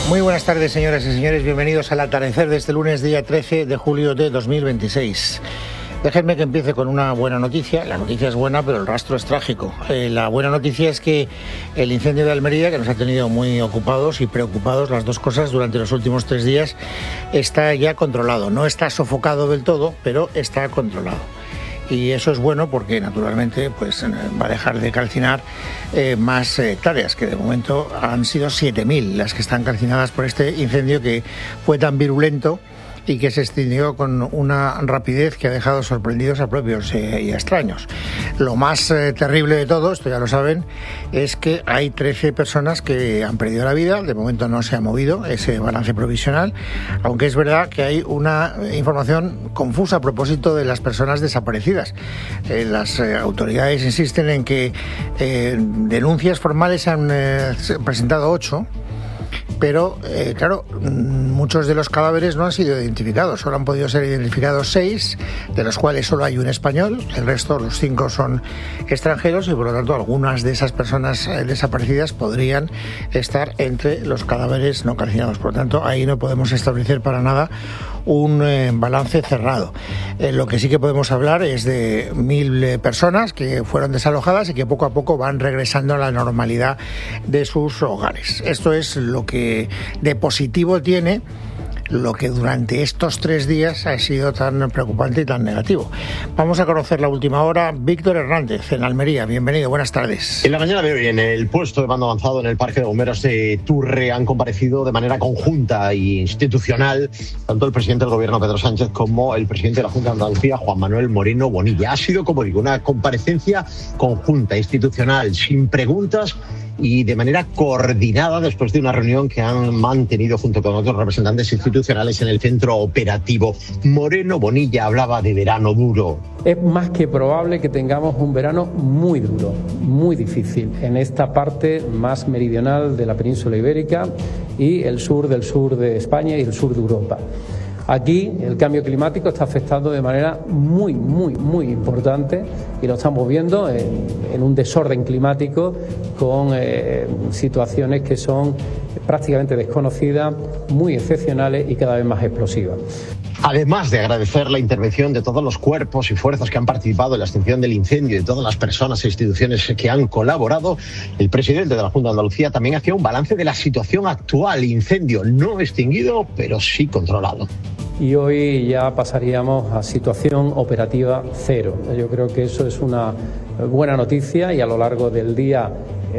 Muy buenas tardes, señoras y señores. Bienvenidos al atardecer de este lunes, día 13 de julio de 2026. Déjenme que empiece con una buena noticia. La noticia es buena, pero el rastro es trágico. La buena noticia es que el incendio de Almería, que nos ha tenido muy ocupados y preocupados, las dos cosas, durante los últimos 3 días, está ya controlado. No está sofocado del todo, pero está controlado. Y eso es bueno porque, naturalmente, pues va a dejar de calcinar más hectáreas, que de momento han sido 7.000 las que están calcinadas por este incendio que fue tan virulento y que se extinguió con una rapidez que ha dejado sorprendidos a propios y a extraños. Lo más terrible de todo, esto ya lo saben, es que hay 13 personas que han perdido la vida. De momento no se ha movido ese balance provisional, aunque es verdad que hay una información confusa a propósito de las personas desaparecidas. Las autoridades insisten en que denuncias formales se han presentado 8, pero claro, muchos de los cadáveres no han sido identificados. Solo han podido ser identificados 6, de los cuales solo hay un español. El resto, los 5, son extranjeros y por lo tanto algunas de esas personas desaparecidas podrían estar entre los cadáveres no calcinados. Por lo tanto, ahí no podemos establecer para nada un balance cerrado. Lo que sí que podemos hablar es de 1.000 personas que fueron desalojadas y que poco a poco van regresando a la normalidad de sus hogares. Esto es lo que de positivo tiene lo que durante estos 3 días ha sido tan preocupante y tan negativo. Vamos a conocer la última hora. Víctor Hernández, en Almería. Bienvenido, buenas tardes. En la mañana de hoy, en el puesto de mando avanzado en el Parque de Bomberos de Turre, han comparecido de manera conjunta e institucional tanto el presidente del Gobierno, Pedro Sánchez, como el presidente de la Junta de Andalucía, Juan Manuel Moreno Bonilla. Ha sido, como digo, una comparecencia conjunta, institucional, sin preguntas y de manera coordinada después de una reunión que han mantenido junto con otros representantes institucionales en el centro operativo. Moreno Bonilla hablaba de verano duro. Es más que probable que tengamos un verano muy duro, muy difícil, en esta parte más meridional de la península ibérica y el sur de España y el sur de Europa. Aquí el cambio climático está afectando de manera muy importante y lo estamos viendo en un desorden climático con situaciones que son prácticamente desconocidas, muy excepcionales y cada vez más explosivas. Además de agradecer la intervención de todos los cuerpos y fuerzas que han participado en la extinción del incendio y de todas las personas e instituciones que han colaborado, el presidente de la Junta de Andalucía también hacía un balance de la situación actual. Incendio no extinguido, pero sí controlado. Y hoy ya pasaríamos a situación operativa 0. Yo creo que eso es una buena noticia y a lo largo del día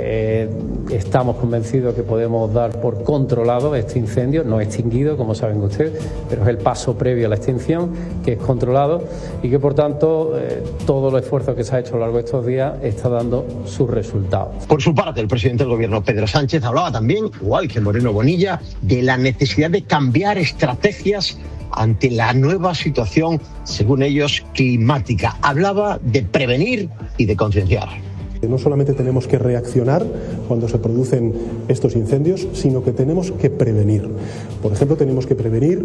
estamos convencidos que podemos dar por controlado este incendio, no extinguido, como saben ustedes, pero es el paso previo a la extinción, que es controlado y que por tanto todo el esfuerzo que se ha hecho a lo largo de estos días está dando sus resultados. Por su parte, el presidente del Gobierno, Pedro Sánchez, hablaba también, igual que Moreno Bonilla, de la necesidad de cambiar estrategias ante la nueva situación, según ellos, climática. Hablaba de prevenir y de concienciar. No solamente tenemos que reaccionar cuando se producen estos incendios, sino que tenemos que prevenir. Por ejemplo, tenemos que prevenir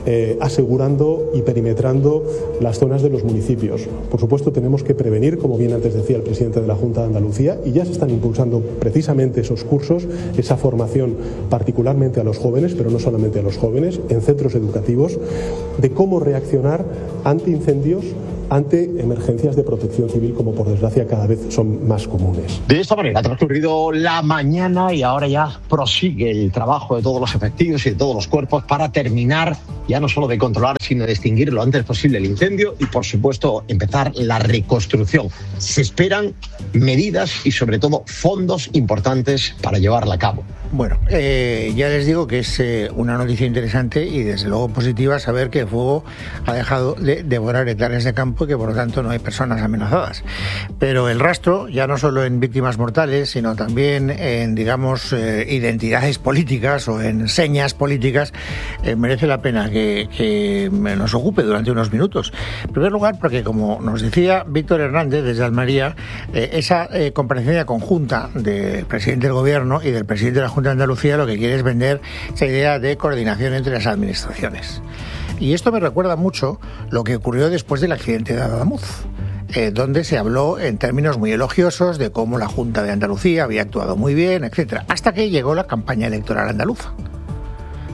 asegurando y perimetrando las zonas de los municipios. Por supuesto, tenemos que prevenir, como bien antes decía el presidente de la Junta de Andalucía, y ya se están impulsando precisamente esos cursos, esa formación particularmente a los jóvenes, pero no solamente a los jóvenes, en centros educativos, de cómo reaccionar ante incendios, ante emergencias de protección civil, como por desgracia cada vez son más comunes. De esta manera ha transcurrido la mañana y ahora ya prosigue el trabajo de todos los efectivos y de todos los cuerpos para terminar ya no solo de controlar, sino de extinguir lo antes posible el incendio y, por supuesto, empezar la reconstrucción. Se esperan medidas y, sobre todo, fondos importantes para llevarla a cabo. Bueno, ya les digo que es una noticia interesante y desde luego positiva saber que el fuego ha dejado de devorar hectáreas de campo y que por lo tanto no hay personas amenazadas. Pero el rastro, ya no solo en víctimas mortales, sino también en, digamos, identidades políticas o en señas políticas, merece la pena que nos ocupe durante unos minutos. En primer lugar, porque como nos decía Víctor Hernández desde Almería, esa comparecencia conjunta del presidente del Gobierno y del presidente de la Junta de Andalucía lo que quiere es vender esa idea de coordinación entre las administraciones. Y esto me recuerda mucho lo que ocurrió después del accidente de Adamuz, donde se habló en términos muy elogiosos de cómo la Junta de Andalucía había actuado muy bien, etcétera, hasta que llegó la campaña electoral andaluza.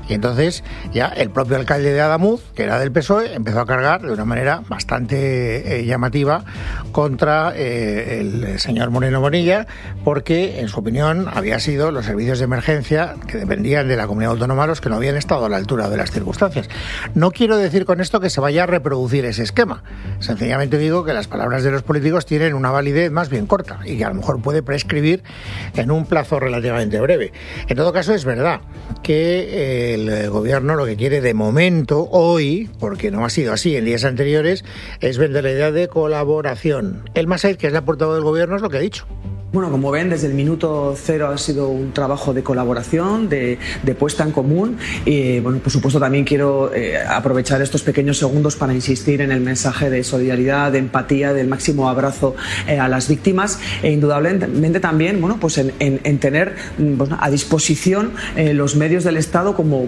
Y entonces ya el propio alcalde de Adamuz, que era del PSOE, empezó a cargar de una manera bastante llamativa contra el señor Moreno Bonilla, porque en su opinión había sido los servicios de emergencia que dependían de la comunidad autónoma los que no habían estado a la altura de las circunstancias. No quiero decir con esto que se vaya a reproducir ese esquema. Sencillamente digo que las palabras de los políticos tienen una validez más bien corta y que a lo mejor puede prescribir en un plazo relativamente breve. En todo caso, es verdad que el gobierno lo que quiere de momento, hoy, porque no ha sido así en días anteriores, es vender la idea de colaboración. Elma Saiz, que es la portavoz del gobierno, es lo que ha dicho. Bueno, como ven, desde el minuto cero ha sido un trabajo de colaboración, de puesta en común. Y, bueno, por supuesto, también quiero aprovechar estos pequeños segundos para insistir en el mensaje de solidaridad, de empatía, del máximo abrazo a las víctimas e, indudablemente, también, bueno, pues en tener a disposición los medios del Estado como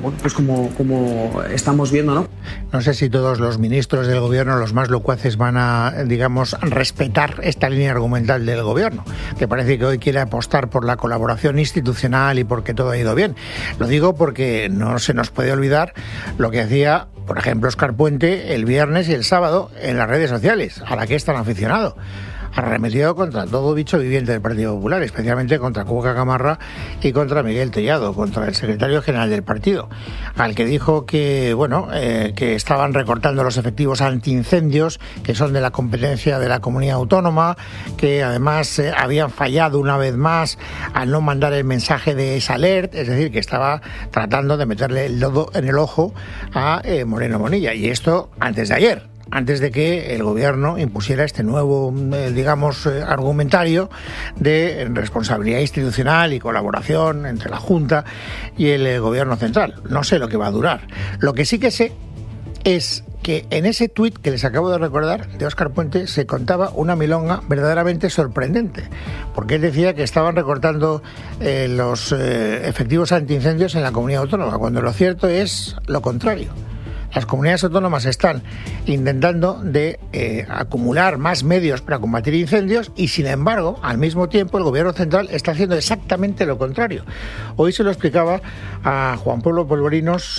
estamos viendo, ¿no? No sé si todos los ministros del gobierno, los más locuaces, van a, digamos, respetar esta línea argumental del gobierno, que parece que hoy quiere apostar por la colaboración institucional y porque todo ha ido bien. Lo digo porque no se nos puede olvidar lo que hacía, por ejemplo, Óscar Puente el viernes y el sábado en las redes sociales, a la que es tan aficionado. Arremetido contra todo bicho viviente del Partido Popular, especialmente contra Cuca Gamarra y contra Miguel Tellado, contra el secretario general del partido, al que dijo que, bueno, que estaban recortando los efectivos antiincendios, que son de la competencia de la comunidad autónoma, que además habían fallado una vez más al no mandar el mensaje de esa alert, es decir, que estaba tratando de meterle el dedo en el ojo a Moreno Bonilla, y esto antes de ayer, antes de que el gobierno impusiera este nuevo, digamos, argumentario de responsabilidad institucional y colaboración entre la Junta y el gobierno central. No sé lo que va a durar. Lo que sí que sé es que en ese tuit que les acabo de recordar de Óscar Puente se contaba una milonga verdaderamente sorprendente, porque él decía que estaban recortando los efectivos antiincendios en la comunidad autónoma, cuando lo cierto es lo contrario. Las comunidades autónomas están intentando de acumular más medios para combatir incendios y, sin embargo, al mismo tiempo, el gobierno central está haciendo exactamente lo contrario. Hoy se lo explicaba a Juan Pablo Polvorinos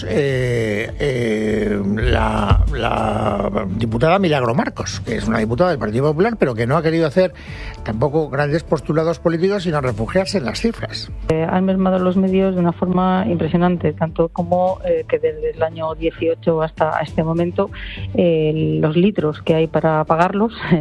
la diputada Milagro Marcos, que es una diputada del Partido Popular, pero que no ha querido hacer tampoco grandes postulados políticos, sino refugiarse en las cifras. Han mermado los medios de una forma impresionante, tanto como que desde el año 18 hasta este momento los litros que hay para pagarlos se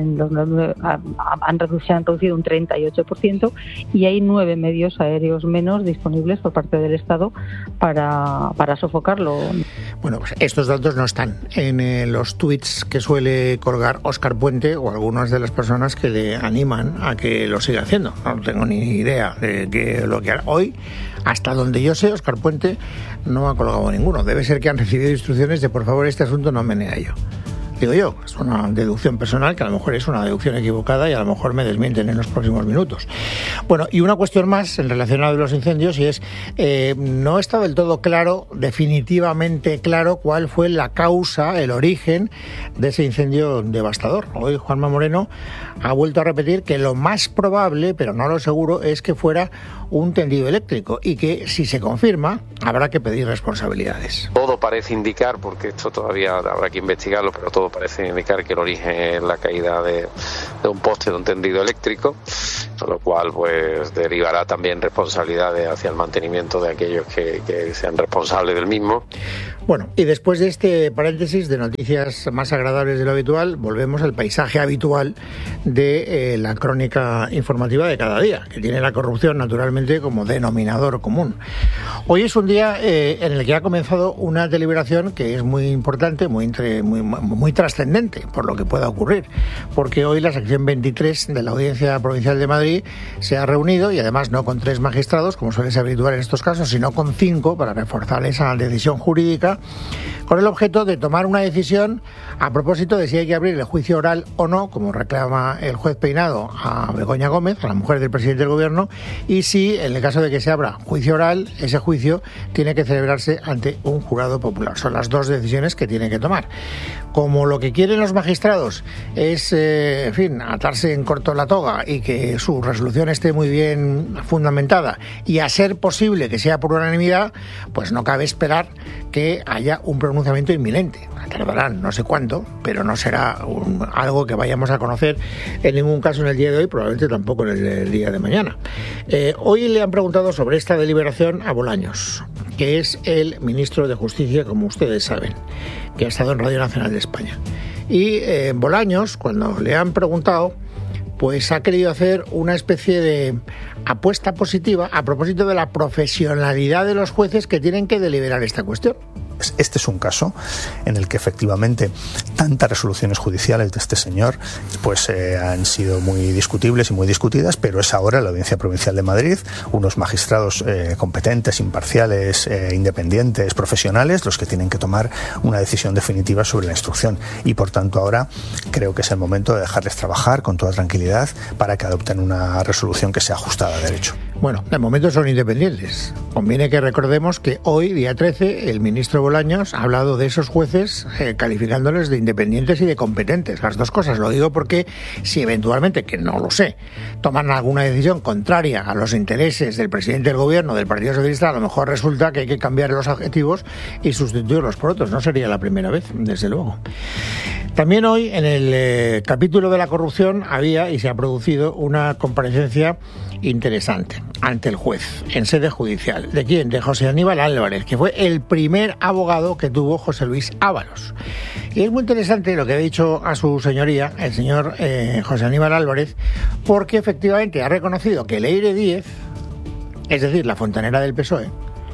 han reducido un 38% y hay 9 medios aéreos menos disponibles por parte del Estado para sofocarlo. Bueno, pues estos datos no están en los tweets que suele colgar Óscar Puente o algunas de las personas que le animan a que lo siga haciendo. No tengo ni idea de lo que hará. Hoy, hasta donde yo sé, Óscar Puente no ha colgado ninguno. Debe ser que han recibido instrucciones de, por favor, este asunto no me niega yo. Digo yo, es una deducción personal que a lo mejor es una deducción equivocada y a lo mejor me desmienten en los próximos minutos. Bueno, y una cuestión más en relación a los incendios, y es, no está del todo claro, definitivamente claro, cuál fue la causa, el origen de ese incendio devastador. Hoy Juanma Moreno ha vuelto a repetir que lo más probable, pero no lo seguro, es que fuera un tendido eléctrico y que, si se confirma, habrá que pedir responsabilidades. Todo parece indicar, porque esto todavía habrá que investigarlo, pero todo parece indicar que el origen es la caída de un poste de un tendido eléctrico, con lo cual pues derivará también responsabilidades hacia el mantenimiento de aquellos que sean responsables del mismo. Bueno, y después de este paréntesis de noticias más agradables de lo habitual, volvemos al paisaje habitual de la crónica informativa de cada día, que tiene la corrupción naturalmente como denominador común. Hoy es un día en el que ha comenzado una deliberación que es muy importante, muy trascendente por lo que pueda ocurrir, porque hoy la sección 23 de la Audiencia Provincial de Madrid se ha reunido, y además no con 3 magistrados, como suele ser habitual en estos casos, sino con 5 para reforzar esa decisión jurídica, con el objeto de tomar una decisión a propósito de si hay que abrir el juicio oral o no, como reclama el juez Peinado a Begoña Gómez, a la mujer del presidente del gobierno, y si, en el caso de que se abra juicio oral, ese juicio juicio tiene que celebrarse ante un jurado popular. Son las dos decisiones que tienen que tomar. Como lo que quieren los magistrados es, atarse en corto la toga y que su resolución esté muy bien fundamentada y a ser posible que sea por unanimidad, pues no cabe esperar que haya un pronunciamiento inminente. Tardarán no sé cuánto, pero no será algo que vayamos a conocer en ningún caso en el día de hoy, probablemente tampoco en el día de mañana. Hoy le han preguntado sobre esta deliberación a Bolaños, que es el ministro de Justicia, como ustedes saben, que ha estado en Radio Nacional de España. Y Bolaños, cuando le han preguntado, pues ha querido hacer una especie de apuesta positiva a propósito de la profesionalidad de los jueces que tienen que deliberar esta cuestión. Este es un caso en el que efectivamente tantas resoluciones judiciales de este señor pues han sido muy discutibles y muy discutidas, pero es ahora la Audiencia Provincial de Madrid, unos magistrados competentes, imparciales, independientes, profesionales, los que tienen que tomar una decisión definitiva sobre la instrucción. Y por tanto ahora creo que es el momento de dejarles trabajar con toda tranquilidad para que adopten una resolución que sea ajustada a derecho. Bueno, de momento son independientes. Conviene que recordemos que hoy, día 13, el ministro Bolaños ha hablado de esos jueces calificándoles de independientes y de competentes. Las dos cosas. Lo digo porque si eventualmente, que no lo sé, toman alguna decisión contraria a los intereses del presidente del gobierno, del Partido Socialista, a lo mejor resulta que hay que cambiar los adjetivos y sustituirlos por otros. No sería la primera vez, desde luego. También hoy, en el capítulo de la corrupción, había y se ha producido una comparecencia interesante ante el juez en sede judicial. ¿De quién? De José Aníbal Álvarez, que fue el primer abogado que tuvo José Luis Ábalos. Y es muy interesante lo que ha dicho a su señoría el señor José Aníbal Álvarez, porque efectivamente ha reconocido que Leire Díez, es decir, la fontanera del PSOE,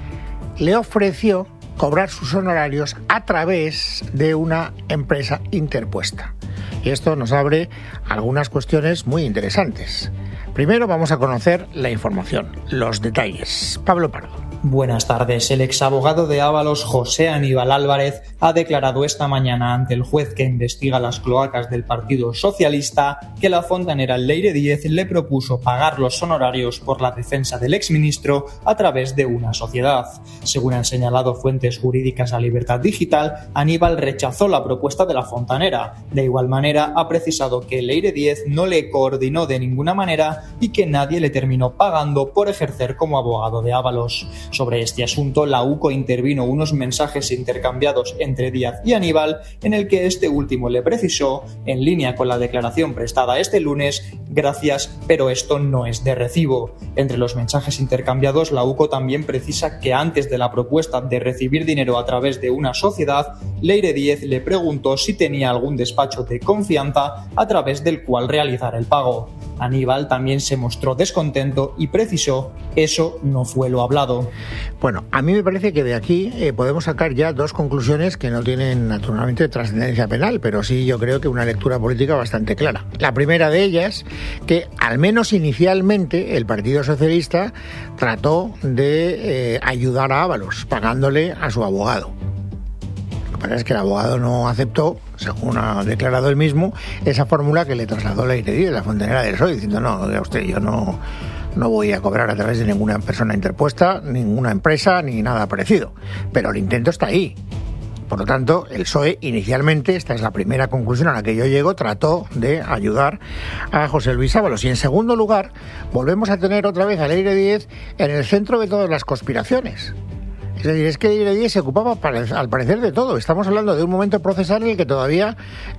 le ofreció cobrar sus honorarios a través de una empresa interpuesta. Y esto nos abre algunas cuestiones muy interesantes. Primero vamos a conocer la información, los detalles. Pablo Pardo. Buenas tardes. El exabogado de Ábalos, José Aníbal Álvarez, ha declarado esta mañana ante el juez que investiga las cloacas del Partido Socialista que la fontanera Leire Díez le propuso pagar los honorarios por la defensa del exministro a través de una sociedad. Según han señalado fuentes jurídicas a Libertad Digital, Aníbal rechazó la propuesta de la fontanera. De igual manera, ha precisado que Leire Díez no le coordinó de ninguna manera y que nadie le terminó pagando por ejercer como abogado de Ábalos. Sobre este asunto, la UCO intervino unos mensajes intercambiados entre Díaz y Aníbal en el que este último le precisó, en línea con la declaración prestada este lunes, gracias, pero esto no es de recibo. Entre los mensajes intercambiados, la UCO también precisa que antes de la propuesta de recibir dinero a través de una sociedad, Leire Díez le preguntó si tenía algún despacho de confianza a través del cual realizar el pago. Aníbal también se mostró descontento y precisó: eso no fue lo hablado. Bueno, a mí me parece que de aquí podemos sacar ya dos conclusiones que no tienen naturalmente trascendencia penal, pero sí yo creo que una lectura política bastante clara. La primera de ellas, que al menos inicialmente el Partido Socialista trató de ayudar a Ábalos, pagándole a su abogado. Lo que pasa es que el abogado no aceptó, según ha declarado él mismo, esa fórmula que le trasladó Leire Díez, la fontanera del PSOE, diciendo: no, oiga usted, yo no voy a cobrar a través de ninguna persona interpuesta, ninguna empresa, ni nada parecido. Pero el intento está ahí. Por lo tanto, el PSOE inicialmente, esta es la primera conclusión a la que yo llego, trató de ayudar a José Luis Ábalos. Y en segundo lugar, volvemos a tener otra vez a Leire Díez en el centro de todas las conspiraciones. Es decir, es que Leire Díez se ocupaba, al parecer, de todo. Estamos hablando de un momento procesal en el que todavía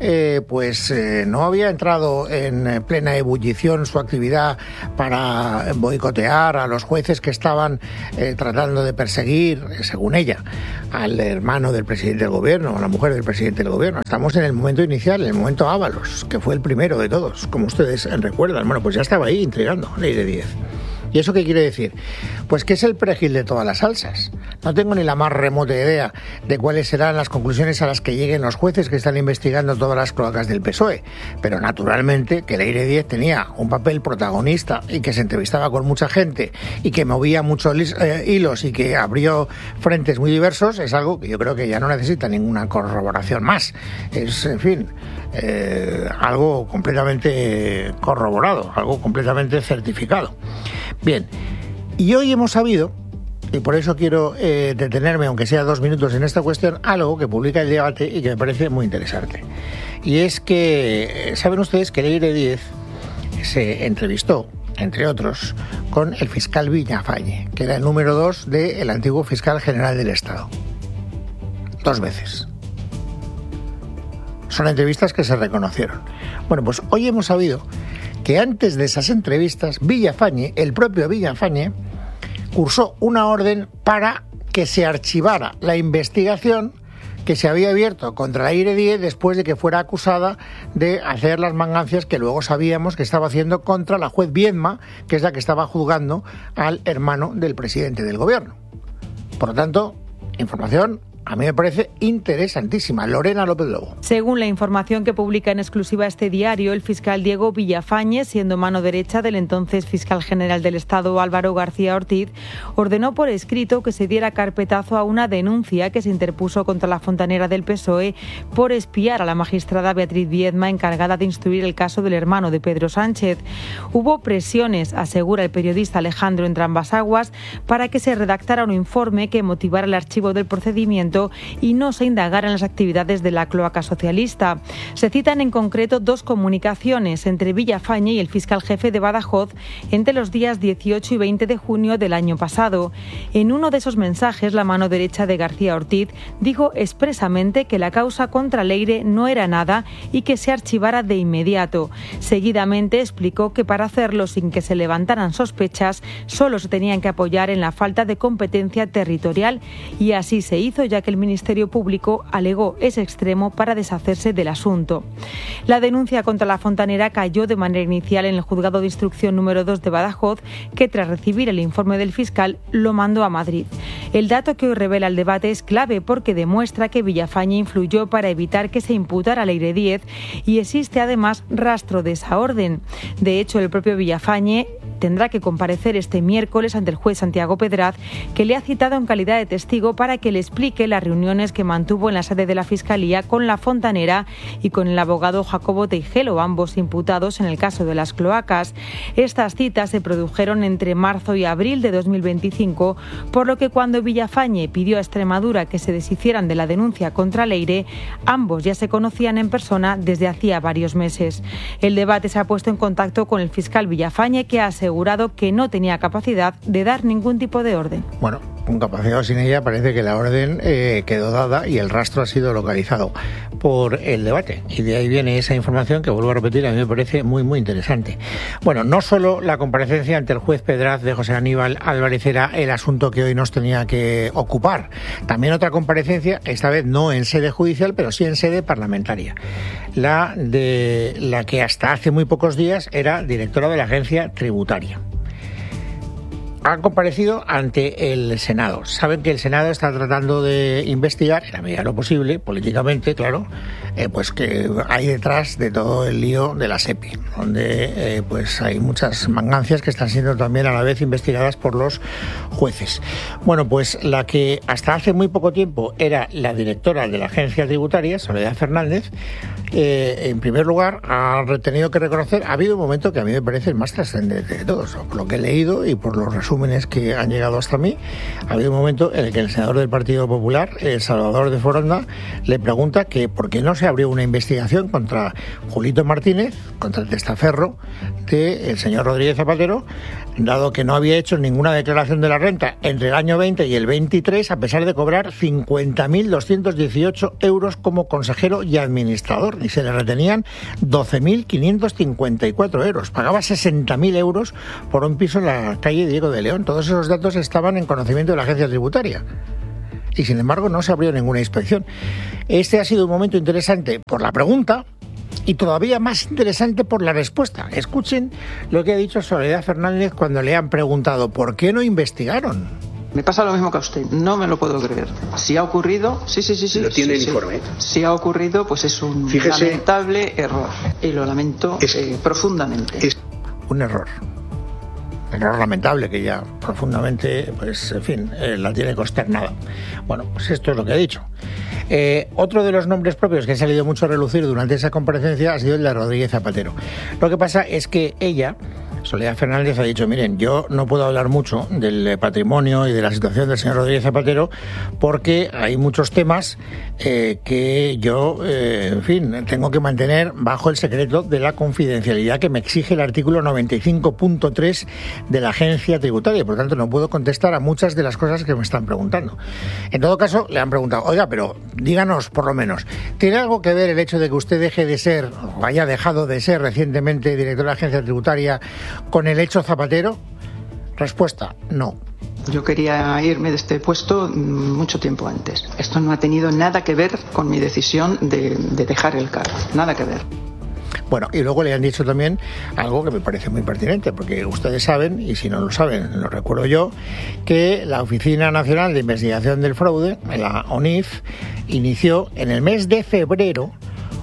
no había entrado en plena ebullición su actividad para boicotear a los jueces que estaban tratando de perseguir, según ella, al hermano del presidente del gobierno, a la mujer del presidente del gobierno. Estamos en el momento inicial, en el momento Ábalos, que fue el primero de todos, como ustedes recuerdan. Bueno, pues ya estaba ahí intrigando Leire Díez. ¿Y eso qué quiere decir? Pues que es el perejil de todas las salsas. No tengo ni la más remota idea de cuáles serán las conclusiones a las que lleguen los jueces que están investigando todas las cloacas del PSOE, pero naturalmente que Leire Díez tenía un papel protagonista y que se entrevistaba con mucha gente y que movía muchos hilos y que abrió frentes muy diversos, es algo que yo creo que ya no necesita ninguna corroboración más. Es, en fin, algo completamente corroborado, algo completamente certificado. Bien, y hoy hemos sabido y por eso quiero detenerme, aunque sea 2 minutos, en esta cuestión, algo que publica El Debate y que me parece muy interesante. Y es que, ¿saben ustedes que Leire Díez se entrevistó, entre otros, con el fiscal Villafañe, que era el número 2 del antiguo fiscal general del Estado? 2 veces. Son entrevistas que se reconocieron. Bueno, pues hoy hemos sabido que antes de esas entrevistas, Villafañe, el propio Villafañe, cursó una orden para que se archivara la investigación que se había abierto contra Leire Díez después de que fuera acusada de hacer las mangancias que luego sabíamos que estaba haciendo contra la juez Viedma, que es la que estaba juzgando al hermano del presidente del gobierno. Por lo tanto, información a mí me parece interesantísima. Lorena López Lobo. Según la información que publica en exclusiva este diario, el fiscal Diego Villafañe, siendo mano derecha del entonces fiscal general del Estado Álvaro García Ortiz, ordenó por escrito que se diera carpetazo a una denuncia que se interpuso contra la fontanera del PSOE por espiar a la magistrada Beatriz Viedma, encargada de instruir el caso del hermano de Pedro Sánchez. Hubo presiones, asegura el periodista Alejandro Entrambas-Aguas, para que se redactara un informe que motivara el archivo del procedimiento y no se indagara en las actividades de la cloaca socialista. Se citan en concreto 2 comunicaciones entre Villafañe y el fiscal jefe de Badajoz entre los días 18 y 20 de junio del año pasado. En uno de esos mensajes, la mano derecha de García Ortiz dijo expresamente que la causa contra Leire no era nada y que se archivara de inmediato. Seguidamente explicó que para hacerlo sin que se levantaran sospechas, solo se tenían que apoyar en la falta de competencia territorial, y así se hizo, ya que el Ministerio Público alegó ese extremo para deshacerse del asunto. La denuncia contra la fontanera cayó de manera inicial en el Juzgado de Instrucción número 2 de Badajoz, que tras recibir el informe del fiscal lo mandó a Madrid. El dato que hoy revela El Debate es clave porque demuestra que Villafañe influyó para evitar que se imputara a Leire Díez, y existe además rastro de esa orden. De hecho, el propio Villafañe tendrá que comparecer este miércoles ante el juez Santiago Pedraz, que le ha citado en calidad de testigo para que le explique las reuniones que mantuvo en la sede de la Fiscalía con la fontanera y con el abogado Jacobo Teijelo, ambos imputados en el caso de las cloacas. Estas citas se produjeron entre marzo y abril de 2025, por lo que cuando Villafañe pidió a Extremadura que se deshicieran de la denuncia contra Leire, ambos ya se conocían en persona desde hacía varios meses. El Debate se ha puesto en contacto con el fiscal Villafañe, que ha asegurado que no tenía capacidad de dar ningún tipo de orden. Bueno, con capacidad o sin ella, parece que la orden quedó dada y el rastro ha sido localizado por El Debate. Y de ahí viene esa información que, vuelvo a repetir, a mí me parece muy, muy interesante. Bueno, no solo la comparecencia ante el juez Pedraz de José Aníbal Álvarez era el asunto que hoy nos tenía que ocupar. También otra comparecencia, esta vez no en sede judicial, pero sí en sede parlamentaria. La de la que hasta hace muy pocos días era directora de la agencia tributaria. Han comparecido ante el Senado. Saben que el Senado está tratando de investigar, en la medida de lo posible, políticamente, claro, pues que hay detrás de todo el lío de la SEPI, donde pues hay muchas mangancias que están siendo también a la vez investigadas por los jueces. Bueno, pues la que hasta hace muy poco tiempo era la directora de la agencia tributaria, Soledad Fernández, en primer lugar, ha tenido que reconocer, ha habido un momento que a mí me parece el más trascendente de todos, por lo que he leído y por los resúmenes que han llegado hasta mí. Ha habido un momento en el que el senador del Partido Popular, Salvador de Foronda, le pregunta que por qué no se abrió una investigación contra Julito Martínez, contra el testaferro del señor Rodríguez Zapatero, dado que no había hecho ninguna declaración de la renta entre el año 20 y el 23, a pesar de cobrar 50.218 euros como consejero y administrador, y se le retenían 12.554 euros. Pagaba 60.000 euros por un piso en la calle Diego de León. Todos esos datos estaban en conocimiento de la agencia tributaria. Y sin embargo no se abrió ninguna inspección. Este ha sido un momento interesante por la pregunta y todavía más interesante por la respuesta. Escuchen lo que ha dicho Soledad Fernández cuando le han preguntado ¿por qué no investigaron? Me pasa lo mismo que a usted, no me lo puedo creer. Si ha ocurrido, sí. ¿Lo tiene el informe? Si ha ocurrido, pues es un lamentable error. Y lo lamento profundamente. Es un error lamentable que ya profundamente, pues en fin, la tiene consternada. Bueno, pues esto es lo que ha dicho. Otro de los nombres propios que ha salido mucho a relucir durante esa comparecencia ha sido el de Rodríguez Zapatero. Lo que pasa es que ella Soledad Fernández ha dicho, miren, yo no puedo hablar mucho del patrimonio y de la situación del señor Rodríguez Zapatero porque hay muchos temas que yo, en fin, tengo que mantener bajo el secreto de la confidencialidad que me exige el artículo 95.3 de la Agencia Tributaria. Por tanto, no puedo contestar a muchas de las cosas que me están preguntando. En todo caso, le han preguntado, oiga, pero díganos, por lo menos, ¿tiene algo que ver el hecho de que usted deje de ser, o haya dejado de ser recientemente director de la Agencia Tributaria con el hecho Zapatero? Respuesta, no. Yo quería irme de este puesto mucho tiempo antes. Esto no ha tenido nada que ver con mi decisión de dejar el cargo, nada que ver. Bueno, y luego le han dicho también algo que me parece muy pertinente, porque ustedes saben, y si no lo saben, lo recuerdo yo, que la Oficina Nacional de Investigación del Fraude, la ONIF, inició en el mes de febrero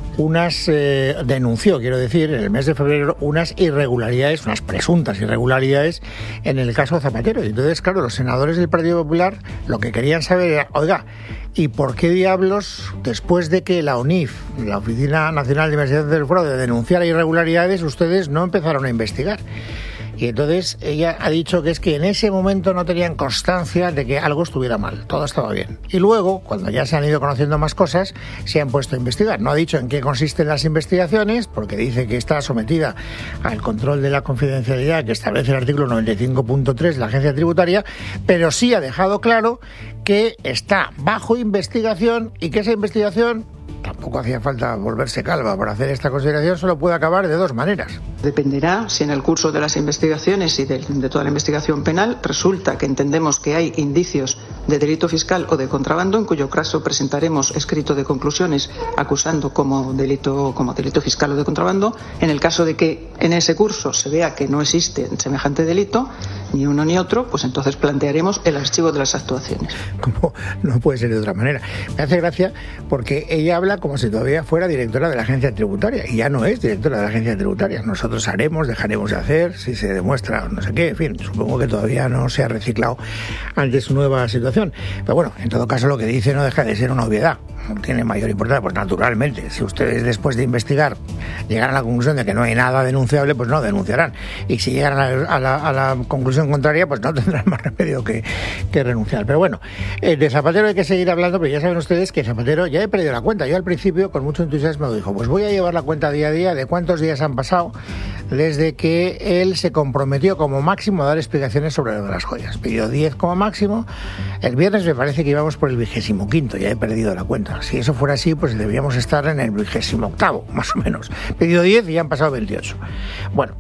denunció en el mes de febrero unas irregularidades, unas presuntas irregularidades en el caso Zapatero. Y entonces, claro, los senadores del Partido Popular lo que querían saber era, oiga, ¿y por qué diablos, después de que la ONIF, la Oficina Nacional de Investigación del Fraude, denunciara irregularidades, ustedes no empezaron a investigar? Y entonces ella ha dicho que es que en ese momento no tenían constancia de que algo estuviera mal, todo estaba bien. Y luego, cuando ya se han ido conociendo más cosas, se han puesto a investigar. No ha dicho en qué consisten las investigaciones, porque dice que está sometida al control de la confidencialidad que establece el artículo 95.3 de la Agencia Tributaria, pero sí ha dejado claro que está bajo investigación y que esa investigación, tampoco hacía falta volverse calva para hacer esta consideración, solo puede acabar de dos maneras. Dependerá si en el curso de las investigaciones y de toda la investigación penal resulta que entendemos que hay indicios de delito fiscal o de contrabando, en cuyo caso presentaremos escrito de conclusiones acusando como delito fiscal o de contrabando. En el caso de que en ese curso se vea que no existe semejante delito, ni uno ni otro, pues entonces plantearemos el archivo de las actuaciones. Como no puede ser de otra manera. Me hace gracia porque ella habla como si todavía fuera directora de la Agencia Tributaria, y ya no es directora de la Agencia Tributaria. Nosotros dejaremos de hacer, si se demuestra no sé qué, en fin, supongo que todavía no se ha reciclado ante su nueva situación. Pero bueno, en todo caso lo que dice no deja de ser una obviedad, no tiene mayor importancia, pues naturalmente, si ustedes después de investigar llegan a la conclusión de que no hay nada denunciable, pues no denunciarán, y si llegan a la conclusión contraria, pues no tendrán más remedio que renunciar. Pero bueno, de Zapatero hay que seguir hablando, pero ya saben ustedes que Zapatero, ya he perdido la cuenta. Yo al principio con mucho entusiasmo dijo, pues voy a llevar la cuenta día a día de cuántos días han pasado desde que él se comprometió como máximo a dar explicaciones sobre lo de las joyas. Pidió 10 como máximo. El viernes me parece que íbamos por el 25º, ya he perdido la cuenta. Si eso fuera así, pues deberíamos estar en el 28º, más o menos. Pidió 10 y ya han pasado 28. Bueno,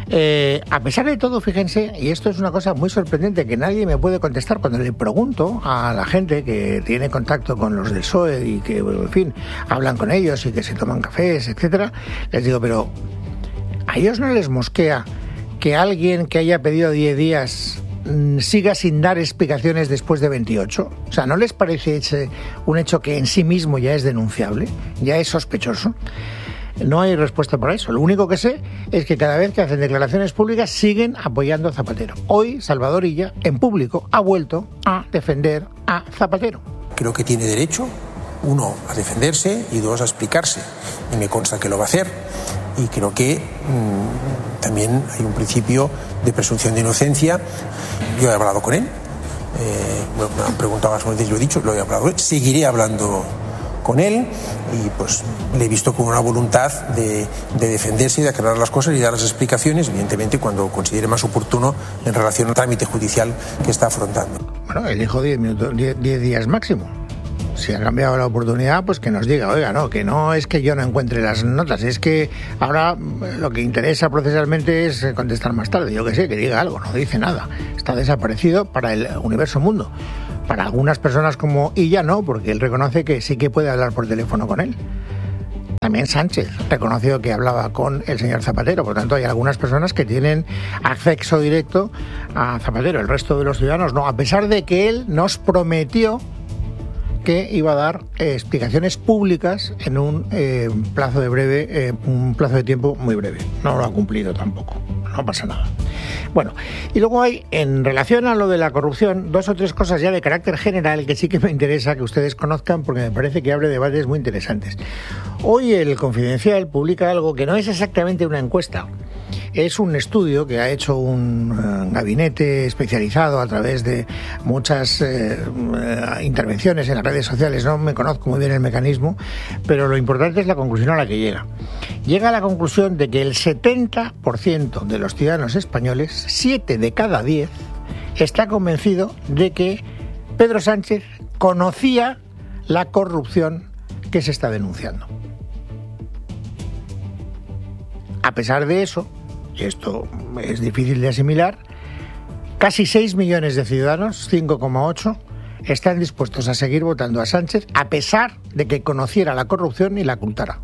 a pesar de todo, fíjense, y esto es una cosa muy sorprendente que nadie me puede contestar cuando le pregunto a la gente que tiene contacto con los del PSOE y que, en fin, hablan con ellos y que se toman cafés, etcétera, les digo, pero ¿a ellos no les mosquea que alguien que haya pedido 10 días siga sin dar explicaciones después de 28? O sea, ¿no les parece un hecho que en sí mismo ya es denunciable, ya es sospechoso? No hay respuesta para eso. Lo único que sé es que cada vez que hacen declaraciones públicas siguen apoyando a Zapatero. Hoy Salvador Illa, en público, ha vuelto a defender a Zapatero. Creo que tiene derecho, uno, a defenderse y dos, a explicarse. Y me consta que lo va a hacer. Y creo que también hay un principio de presunción de inocencia. Yo he hablado con él. Me han preguntado más veces, yo he dicho, lo he hablado. Seguiré hablando con él y pues le he visto con una voluntad de defenderse y de aclarar las cosas y dar las explicaciones, evidentemente cuando considere más oportuno en relación al trámite judicial que está afrontando. Bueno, él dijo 10 días máximo. Si ha cambiado la oportunidad, pues que nos diga, oiga, no, que no es que yo no encuentre las notas, es que ahora lo que interesa procesalmente es contestar más tarde. Yo que sé, que diga algo, no dice nada. Está desaparecido para el universo mundo. Para algunas personas como Illa no, porque él reconoce que sí que puede hablar por teléfono con él. También Sánchez reconoció que hablaba con el señor Zapatero, por tanto hay algunas personas que tienen acceso directo a Zapatero, el resto de los ciudadanos no, a pesar de que él nos prometió que iba a dar explicaciones públicas en un plazo de tiempo muy breve. No lo ha cumplido tampoco, no pasa nada. Bueno, y luego hay, en relación a lo de la corrupción, 2 o 3 cosas ya de carácter general que sí que me interesa que ustedes conozcan porque me parece que abre debates muy interesantes. Hoy el Confidencial publica algo que no es exactamente una encuesta, es un estudio que ha hecho un gabinete especializado a través de muchas intervenciones en las redes sociales. No me conozco muy bien el mecanismo, pero lo importante es la conclusión a la que llega. Llega a la conclusión de que el 70% de los ciudadanos españoles, 7 de cada 10, está convencido de que Pedro Sánchez conocía la corrupción que se está denunciando. A pesar de eso, y esto es difícil de asimilar, casi 6 millones de ciudadanos, 5,8, están dispuestos a seguir votando a Sánchez a pesar de que conociera la corrupción y la ocultara.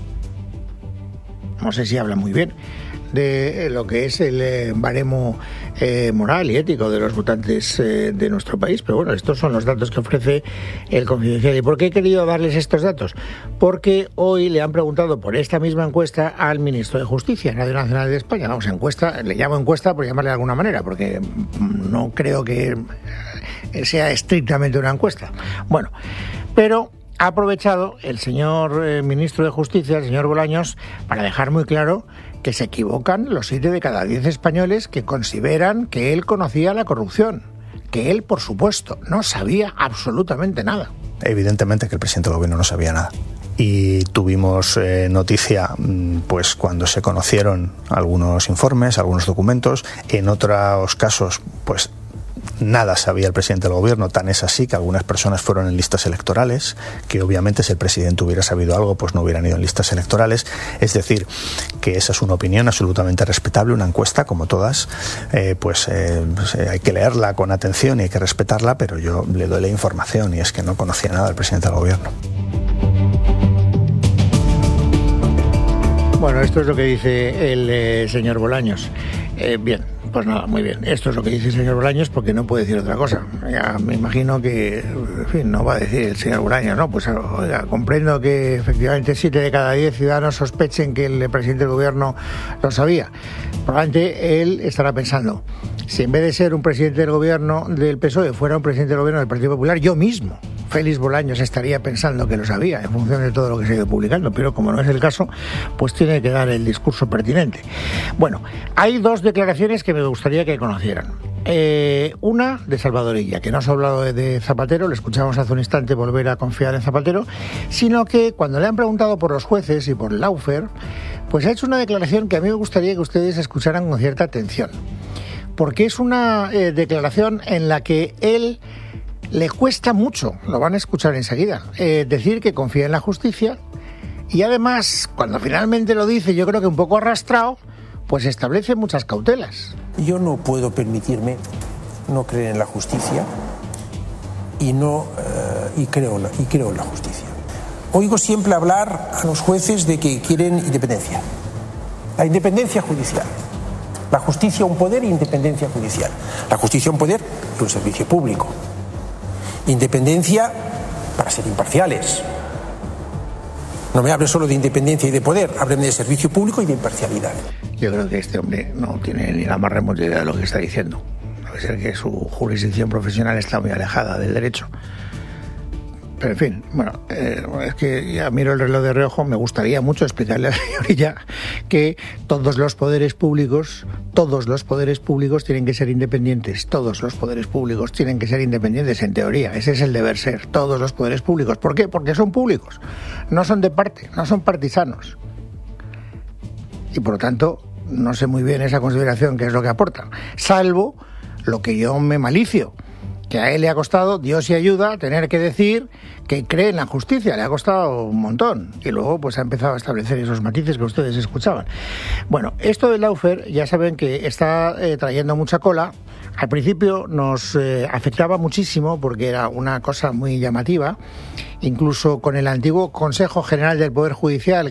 No sé si habla muy bien de lo que es el baremo moral y ético de los votantes de nuestro país, pero bueno, estos son los datos que ofrece el Confidencial. ¿Y por qué he querido darles estos datos? Porque hoy le han preguntado por esta misma encuesta al ministro de Justicia, Radio Nacional de España. Vamos, encuesta, le llamo encuesta por llamarle de alguna manera, porque no creo que sea estrictamente una encuesta. Bueno, pero ha aprovechado el señor ministro de Justicia, el señor Bolaños, para dejar muy claro que se equivocan los 7 de cada 10 españoles que consideran que él conocía la corrupción, que él, por supuesto, no sabía absolutamente nada. Evidentemente que el presidente del gobierno no sabía nada. Y tuvimos noticia pues cuando se conocieron algunos informes, algunos documentos. En otros casos, pues nada sabía el presidente del gobierno, tan es así que algunas personas fueron en listas electorales, que obviamente si el presidente hubiera sabido algo, pues no hubieran ido en listas electorales. Es decir, que esa es una opinión absolutamente respetable, una encuesta, como todas, hay que leerla con atención y hay que respetarla, pero yo le doy la información y es que no conocía nada el presidente del gobierno. Bueno, esto es lo que dice el señor Bolaños. Bien, pues nada, muy bien. Esto es lo que dice el señor Bolaños porque no puede decir otra cosa. Ya me imagino que, en fin, no va a decir el señor Bolaños, ¿no? Pues oiga, comprendo que efectivamente 7 de cada 10 ciudadanos sospechen que el presidente del gobierno lo sabía. Probablemente él estará pensando, si en vez de ser un presidente del gobierno del PSOE fuera un presidente del gobierno del Partido Popular, yo mismo, Félix Bolaños, estaría pensando que lo sabía en función de todo lo que se ha ido publicando, pero como no es el caso, pues tiene que dar el discurso pertinente. Bueno, hay 2 declaraciones que me gustaría que conocieran. Una de Salvador Illa, que no se ha hablado de Zapatero, le escuchamos hace un instante volver a confiar en Zapatero, sino que cuando le han preguntado por los jueces y por el lawfare, pues ha hecho una declaración que a mí me gustaría que ustedes escucharan con cierta atención, porque es una declaración en la que él le cuesta mucho, lo van a escuchar enseguida, decir que confía en la justicia, y además, cuando finalmente lo dice, yo creo que un poco arrastrado, pues establece muchas cautelas. Yo no puedo permitirme no creer en la justicia y creo en la justicia. Oigo siempre hablar a los jueces de que quieren independencia. La independencia judicial. La justicia un poder e independencia judicial. La justicia un poder y un servicio público. Independencia para ser imparciales. No me hable solo de independencia y de poder, hábleme de servicio público y de imparcialidad. Yo creo que este hombre no tiene ni la más remota idea de lo que está diciendo. Debe ser que su jurisdicción profesional está muy alejada del derecho. Pero en fin, bueno, es que ya miro el reloj de reojo, me gustaría mucho explicarle a la señorita que todos los poderes públicos tienen que ser independientes, todos los poderes públicos tienen que ser independientes en teoría, ese es el deber ser, todos los poderes públicos. ¿Por qué? Porque son públicos, no son de parte, no son partisanos. Y por lo tanto, no sé muy bien esa consideración qué es lo que aporta, salvo lo que yo me malicio, que a él le ha costado, Dios y ayuda, tener que decir que cree en la justicia, le ha costado un montón. Y luego pues ha empezado a establecer esos matices que ustedes escuchaban. Bueno, esto del lawfare ya saben que está trayendo mucha cola. Al principio nos afectaba muchísimo porque era una cosa muy llamativa, incluso con el antiguo Consejo General del Poder Judicial,